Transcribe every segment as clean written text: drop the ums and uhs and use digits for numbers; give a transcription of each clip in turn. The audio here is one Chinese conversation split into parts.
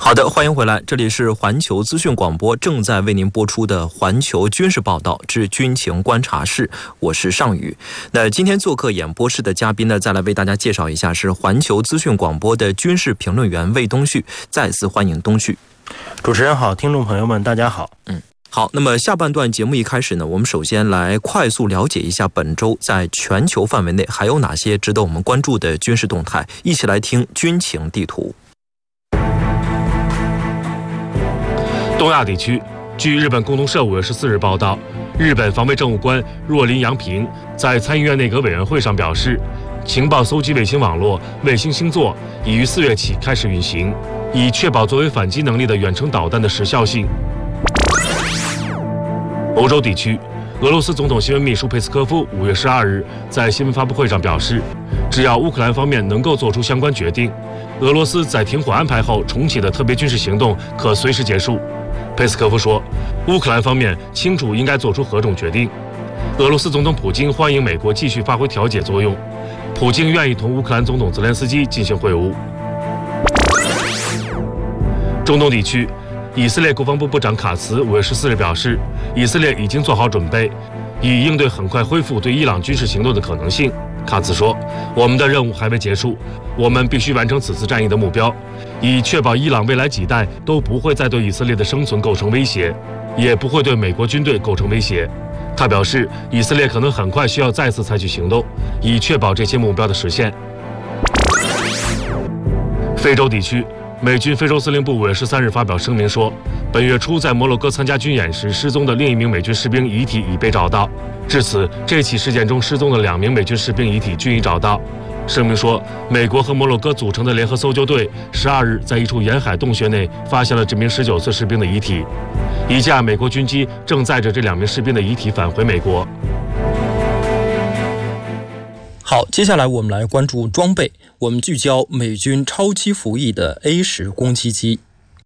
好的，欢迎回来，这里是环球资讯广播正在为您播出的环球军事报道之军情观察室，我是尚宇。那今天做客演播室的嘉宾呢，再来为大家介绍一下，是环球资讯广播的军事评论员魏东旭。再次欢迎东旭。 主持人好，听众朋友们大家好。 好，那么下半段节目一开始呢，我们首先来快速了解一下本周在全球范围内还有哪些值得我们关注的军事动态，一起来听军情地图。 东亚地区，据日本共同社5月14日报道，日本防卫政务官若林洋平在参议院内阁委员会上表示，情报搜集卫星网络卫星星座已于4月起开始运行，以确保作为反击能力的远程导弹的时效性。欧洲地区，俄罗斯总统新闻秘书佩斯科夫5月12日在新闻发布会上表示，只要乌克兰方面能够做出相关决定，俄罗斯在停火安排后重启的特别军事行动可随时结束。佩斯科夫说，乌克兰方面清楚应该做出何种决定。俄罗斯总统普京欢迎美国继续发挥调解作用，普京愿意同乌克兰总统泽连斯基进行会晤。中东地区，以色列国防部部长卡茨5月14日表示，以色列已经做好准备，以应对很快恢复对伊朗军事行动的可能性。卡茨说，我们的任务还未结束，我们必须完成此次战役的目标，以确保伊朗未来几代都不会再对以色列的生存构成威胁，也不会对美国军队构成威胁。他表示，以色列可能很快需要再次采取行动，以确保这些目标的实现。非洲地区，美军非洲司令部5月13日发表声明说，本月初在摩洛哥参加军演时失踪的另一名美军士兵遗体已被找到。至此，这起事件中失踪的2名美军士兵遗体均已找到。声明说，美国和摩洛哥组成的联合搜救队12日在一处沿海洞穴内发现了这名19岁士兵的遗体。一架美国军机正载着这2名士兵的遗体返回美国。 好，接下来我们来关注装备，我们聚焦美军超级服役的 A10攻击机。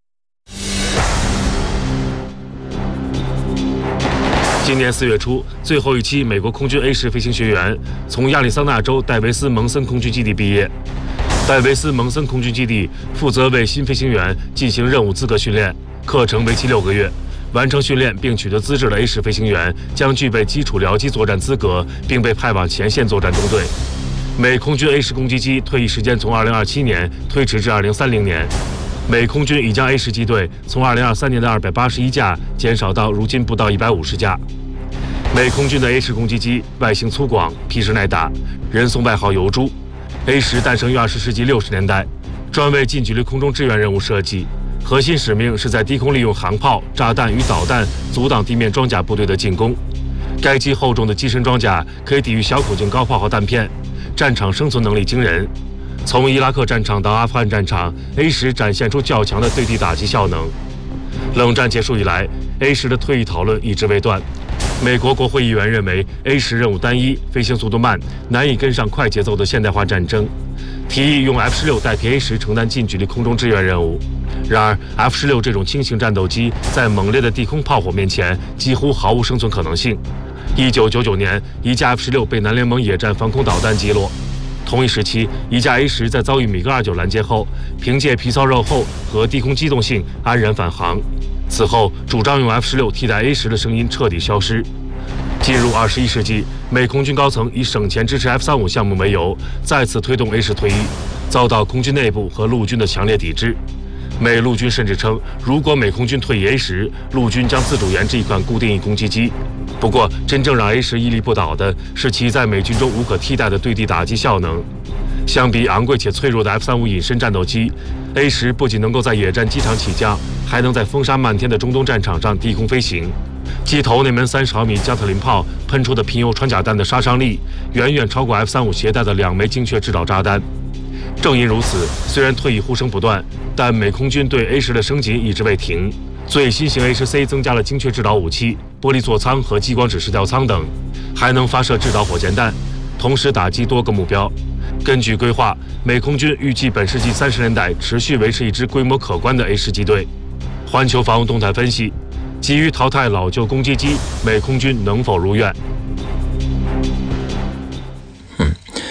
今年4月初，最后一期美国空军 A10飞行学员从亚利桑那州戴维斯蒙森空军基地毕业。戴维斯蒙森空军基地负责为新飞行员进行任务资格训练，课程为期6个月。完成训练并取得资质的 A10飞行员将具备基础僚机作战资格，并被派往前线作战中队。美空军 A10攻击机退役时间从2027年推迟至2030年。美空军已将 A10机队从2023年的281架减少到如今不到150架。美空军的 A10攻击机外形粗犷，皮实耐打，人送外号油猪。A10诞生于20世纪60年代，专为近距离空中支援任务设计，核心使命是在低空利用航炮、炸弹与导弹阻挡地面装甲部队的进攻。该机厚重的机身装甲可以抵御小口径高炮和弹片，战场生存能力惊人。从伊拉克战场到阿富汗战场， A10展现出较强的对地打击效能。冷战结束以来， A10的退役讨论一直未断。美国国会议员认为 A10任务单一，飞行速度慢，难以跟上快节奏的现代化战争，提议用 F-16代替 A10承担近距离空中支援任务。然而 F-16这种轻型战斗机在猛烈的地空炮火面前几乎毫无生存可能性。1999年，一架 F-16被南联盟野战防空导弹击落。同一时期，一架 A10在遭遇米格29拦截后，凭借皮糙肉厚和低空机动性安然返航。此后，主张用 F-16替代 A10的声音彻底消失。进入21世纪，美空军高层以省钱支持 F-35项目为由，再次推动 A10退役，遭到空军内部和陆军的强烈抵制。美陆军甚至称，如果美空军退役 A10，陆军将自主研制一款固定翼攻击机。不过，真正让 A10屹立不倒的是其在美军中无可替代的对地打击效能。相比昂贵且脆弱的 F-35隐身战斗机， A10不仅能够在野战机场起降，还能在风沙漫天的中东战场上低空飞行。机头那门30毫米加特林炮喷出的贫铀穿甲弹的杀伤力，远远超过 F-35携带的2枚精确制导炸弹。正因如此，虽然退役呼声不断，但美空军对 A10的升级一直未停。最新型 A10C 增加了精确制导武器、玻璃座舱和激光指示吊舱等，还能发射制导火箭弹，同时打击多个目标。根据规划，美空军预计本世纪30年代持续维持一支规模可观的 A10机队。环球防务动态分析，急于淘汰老旧攻击机，美空军能否如愿？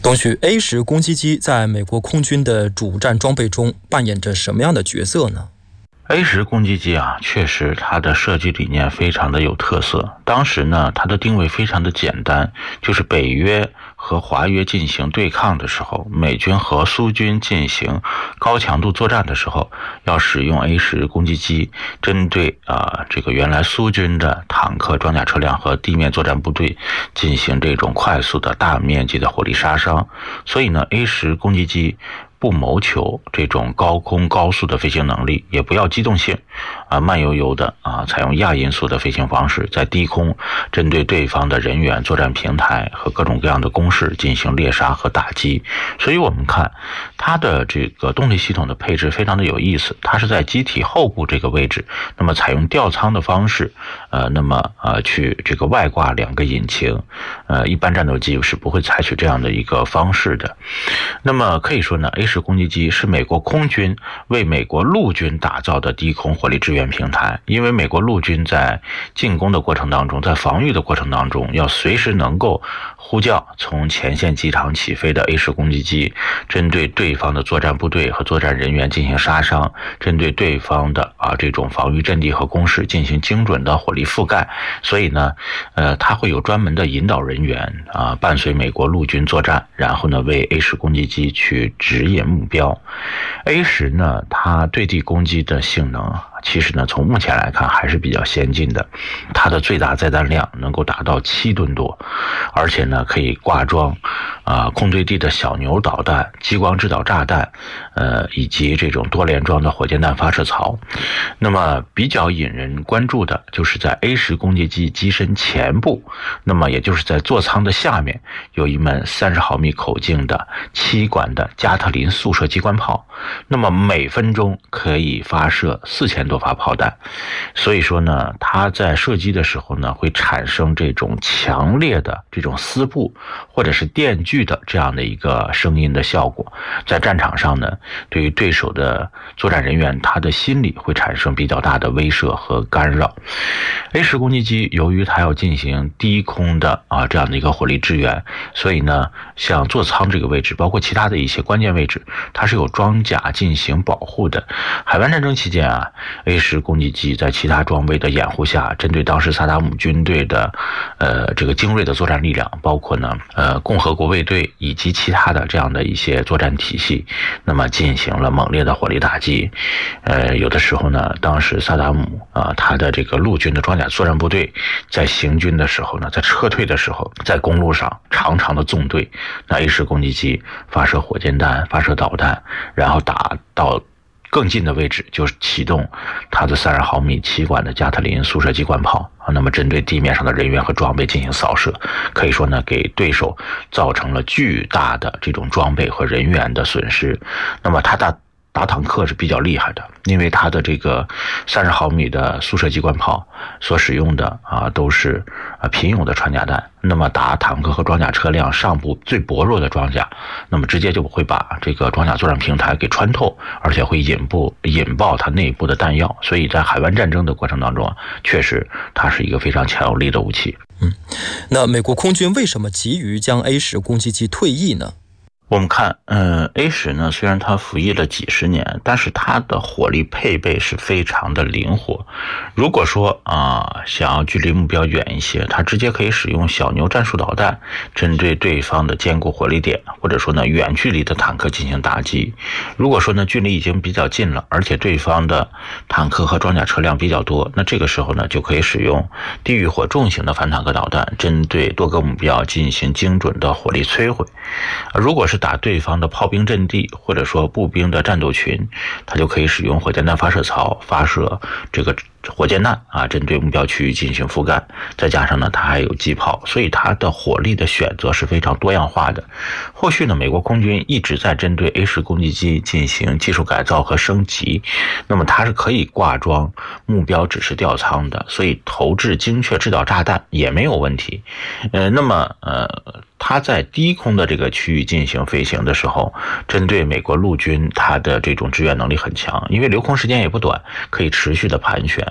东旭 A10攻击机在美国空军的主战装备中扮演着什么样的角色呢？ A10攻击机啊，确实它的设计理念非常的有特色。当时呢，它的定位非常的简单，就是北约和华约进行对抗的时候，美军和苏军进行高强度作战的时候，要使用 A10攻击机，针对这个原来苏军的坦克、装甲车辆和地面作战部队进行这种快速的大面积的火力杀伤。所以呢 ，A10攻击机不谋求这种高空高速的飞行能力，也不要机动性，慢悠悠的采用亚音速的飞行方式，在低空针对对方的人员、作战平台和各种各样的工事进行猎杀和打击。所以我们看它的这个动力系统的配置非常的有意思，它是在机体后部这个位置，那么采用吊舱的方式，去这个外挂2个引擎，一般战斗机是不会采取这样的一个方式的。那么可以说呢，A10攻击机是美国空军为美国陆军打造的低空火力支援平台，因为美国陆军在进攻的过程当中，在防御的过程当中，要随时能够呼叫从前线机场起飞的 A10攻击机，针对对方的作战部队和作战人员进行杀伤，针对对方的这种防御阵地和工事进行精准的火力覆盖。所以呢，它会有专门的引导人员伴随美国陆军作战，然后呢为 A10攻击机去指引目标。A10呢，它对地攻击的性能其实呢，从目前来看还是比较先进的，它的最大载弹量能够达到7吨多，而且呢可以挂装空对地的小牛导弹、激光制导炸弹，以及这种多连装的火箭弹发射槽。那么比较引人关注的就是在 A10攻击机机身前部，那么也就是在座舱的下面，有一门30毫米口径的7管的加特林速射机关炮，那么每分钟可以发射4000多发炮弹。所以说呢，它在射击的时候呢，会产生这种强烈的这种丝布或者是电锯的这样的一个声音的效果，在战场上呢，对于对手的作战人员，他的心理会产生比较大的威慑和干扰。A10攻击机由于它要进行低空的这样的一个火力支援，所以呢，像座舱这个位置，包括其他的一些关键位置，它是有装甲进行保护的。海湾战争期间A10攻击机在其他装备的掩护下，针对当时萨达姆军队的这个精锐的作战力量，包括呢共和国卫队以及其他的这样的一些作战体系，那么进行了猛烈的火力打击。有的时候呢，当时萨达姆他的这个陆军的装甲作战部队在行军的时候呢，在撤退的时候，在公路上长长的纵队，那A10攻击机发射火箭弹、发射导弹，然后打到更近的位置，就是启动它的30毫米7管的加特林速射机关炮那么针对地面上的人员和装备进行扫射，可以说呢，给对手造成了巨大的这种装备和人员的损失。那么它打坦克是比较厉害的，因为它的这个30毫米的速射机关炮所使用的都是贫铀的穿甲弹，那么打坦克和装甲车辆上部最薄弱的装甲，那么直接就会把这个装甲作战平台给穿透，而且会引爆它内部的弹药。所以在海湾战争的过程当中确实它是一个非常强有力的武器。 那美国空军为什么急于将 A10攻击机退役呢？ 我们看A10呢，虽然它服役了几十年，但是它的火力配备是非常的灵活。如果说想要距离目标远一些，它直接可以使用小牛战术导弹针对对方的坚固火力点，或者说呢远距离的坦克进行打击。如果说呢距离已经比较近了，而且对方的坦克和装甲车辆比较多，那这个时候呢就可以使用地狱火重型的反坦克导弹针对多个目标进行精准的火力摧毁。如果是打对方的炮兵阵地或者说步兵的战斗群，它就可以使用火箭弹发射槽发射这个火箭弹针对目标区域进行覆盖，再加上呢它还有机炮，所以它的火力的选择是非常多样化的。后续呢美国空军一直在针对 A10攻击机进行技术改造和升级，那么它是可以挂装目标指示吊舱的，所以投掷精确制导炸弹也没有问题。那么它在低空的这个区域进行飞行的时候，针对美国陆军它的这种支援能力很强，因为留空时间也不短，可以持续的盘旋，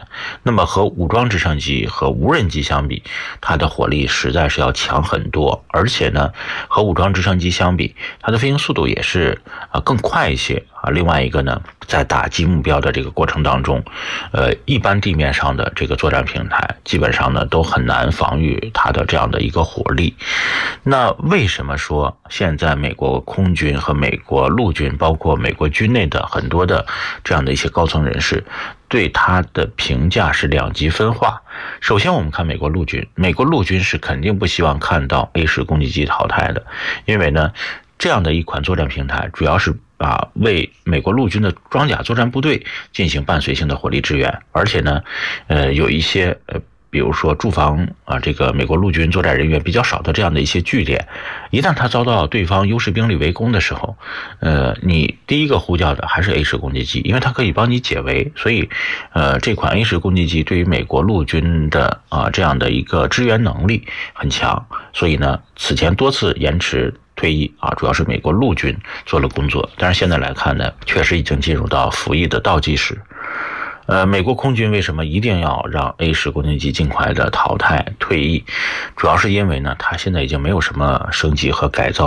的。那么和武装直升机和无人机相比，它的火力实在是要强很多，而且呢，和武装直升机相比，它的飞行速度也是更快一些啊。另外一个呢，在打击目标的这个过程当中，一般地面上的这个作战平台基本上呢都很难防御它的这样的一个火力。那为什么说现在美国空军和美国陆军，包括美国军内的很多的这样的一些高层人士对它的评价是两极分化？首先我们看美国陆军，美国陆军是肯定不希望看到 A10攻击机淘汰的，因为呢这样的一款作战平台主要是为美国陆军的装甲作战部队进行伴随性的火力支援，而且呢有一些比如说驻防这个美国陆军作战人员比较少的这样的一些据点，一旦他遭到对方优势兵力围攻的时候，你第一个呼叫的还是 A10攻击机，因为它可以帮你解围。所以这款 A10攻击机对于美国陆军的这样的一个支援能力很强，所以呢此前多次延迟退役主要是美国陆军做了工作，但是现在来看呢，确实已经进入到服役的倒计时。美国空军为什么一定要让 A10攻击机尽快的淘汰退役？主要是因为呢，它现在已经没有什么升级和改造